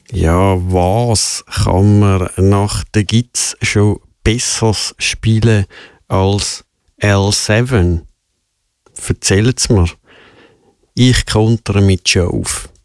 Ja, was kann man nach der Giz schon Besseres spielen als L7? Erzählt's mir. Ich kontere mit Jove.